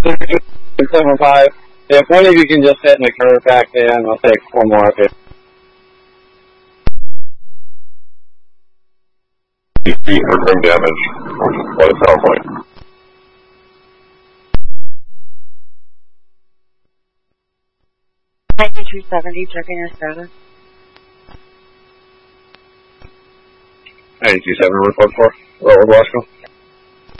675. If one of you can just hit the curve back in, I'll take 4 more up here. Feet for trim damage. What it sounds like. $92.70, checking your status. 92.7 report for Railroad Wasco.